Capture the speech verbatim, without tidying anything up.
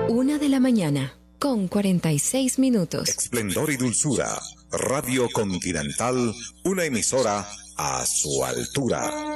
Una de la mañana, con cuarenta y seis minutos. Esplendor y dulzura. Radio Continental, una emisora a su altura.